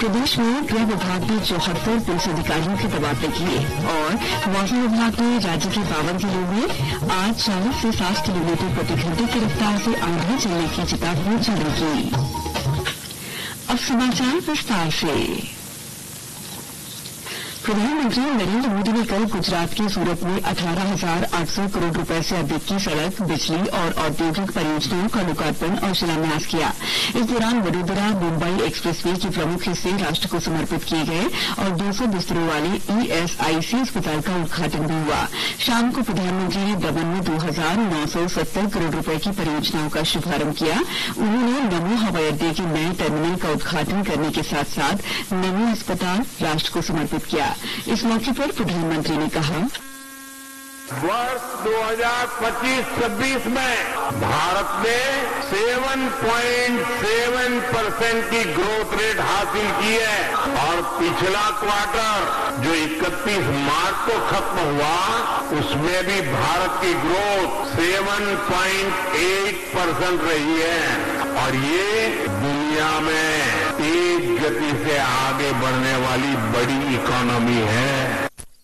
प्रदेश में गृह विभाग ने 74 पुलिस अधिकारियों के तबादले किए और मौसम विभाग ने राज्य के 52 जिलों में आज 40 से 60 किलोमीटर प्रति घंटे की रफ्तार से आंधी चलने की चेतावनी जारी की। अब समाचार विस्तार से। प्रधानमंत्री नरेंद्र मोदी ने कल गुजरात के सूरत में 18,800 करोड़ रुपए से अधिक की सड़क, बिजली और औद्योगिक परियोजनाओं का लोकार्पण और शिलान्यास किया। इस दौरान वडोदरा मुंबई एक्सप्रेसवे के प्रमुख हिस्से राष्ट्र को समर्पित किए गए और 200 बिस्तरों वाले ESIC अस्पताल का उद्घाटन भी हुआ। शाम को प्रधानमंत्री ने दमन में 2,970 करोड़ रुपए की परियोजनाओं का शुभारंभ किया। उन्होंने नमो हवाई अड्डे के नए टर्मिनल का उद्घाटन करने के साथ साथ नमो अस्पताल राष्ट्र को समर्पित किया। इस मौके पर प्रधानमंत्री ने कहा, वर्ष 2025-26 में भारत ने 7.7% की ग्रोथ रेट हासिल की है और पिछला क्वार्टर जो 31 मार्च को खत्म हुआ उसमें भी भारत की ग्रोथ 7.8% रही है और ये दुनिया में तेज गति से आगे बढ़ने वाली बड़ी इकोनॉमी है।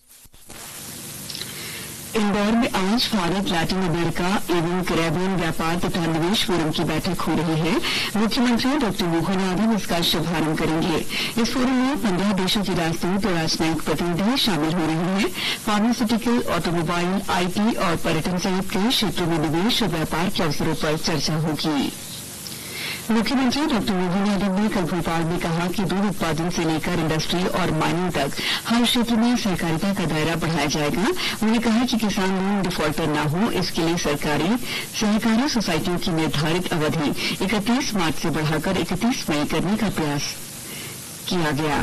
इंदौर में आज भारत लैटिन अमेरिका एवं कैरेबियन व्यापार तथा निवेश फोरम की बैठक हो रही है। मुख्यमंत्री डॉ. मोहन यादव इसका शुभारंभ करेंगे। इस फोरम में 15 देशों के राजदूत और राजनयिक प्रतिनिधि शामिल हो रहे हैं। फार्मास्यूटिकल, ऑटोमोबाइल, IT और पर्यटन सहित कई क्षेत्रों में निवेश और व्यापार के अवसरों पर चर्चा होगी। मुख्यमंत्री डॉ. मोहन यादव ने कल भोपाल में कहा कि दूध उत्पादन से लेकर इंडस्ट्री और माइनिंग तक हर क्षेत्र में सहकारिता का दायरा बढ़ाया जाएगा। उन्होंने कहा कि किसान लोन डिफॉल्टर न हो, इसके लिए सहकारी सोसाइटियों की निर्धारित अवधि 31 मार्च से बढ़ाकर 31 मई करने का प्रयास किया गया।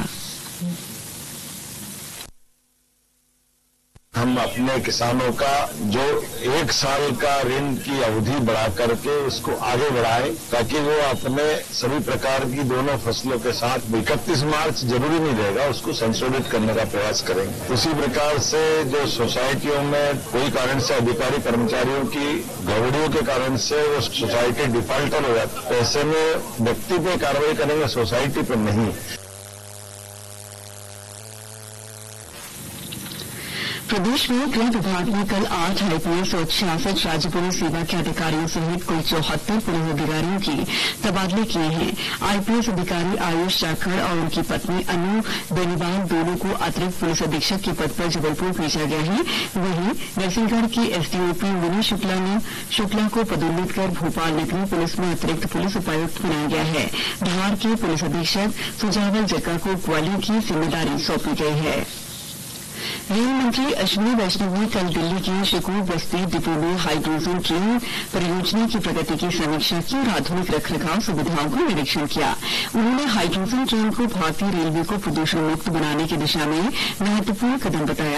हम अपने किसानों का जो 1 साल का ऋण की अवधि बढ़ा करके इसको आगे बढ़ाएं ताकि वो अपने सभी प्रकार की दोनों फसलों के साथ 31 मार्च जरूरी नहीं रहेगा, उसको संशोधित करने का प्रयास करेंगे। उसी प्रकार से जो सोसाइटियों में कोई कारण से अधिकारी कर्मचारियों की गड़बड़ियों के कारण से वो सोसाइटी डिफॉल्टर हो जाती है, ऐसे में व्यक्ति पे कार्रवाई करेंगे, सोसाइटी पे नहीं। प्रदेश में गृह विभाग ने कल 8 IPS और 66 राज्य पुलिस सेवा के अधिकारियों सहित कुल 74 पुलिस अधिकारियों की तबादले किए हैं। IPS अधिकारी आयुष जाखड़ और उनकी पत्नी अनु बेनीवाल दोनों को अतिरिक्त पुलिस अधीक्षक के पद पर जबलपुर भेजा गया है। वहीं नरसिंहगढ़ की SDOP विनी शुक्ला को पदोन्नत कर भोपाल नगरीय पुलिस में अतिरिक्त पुलिस उपायुक्त बनाया गया है। धार के पुलिस अधीक्षक सुजावल जक्का को ग्वालियर की जिम्मेदारी सौंपी गई है। रेल मंत्री अश्विनी वैष्णव ने कल दिल्ली की शिकूर बस्ती डिपो में हाइड्रोजन ट्रेन परियोजना की प्रगति की समीक्षा की और आधुनिक रखरखाव सुविधाओं का निरीक्षण किया। उन्होंने हाइड्रोजन ट्रेन को भारतीय रेलवे को प्रदूषण मुक्त बनाने की दिशा में महत्वपूर्ण कदम बताया।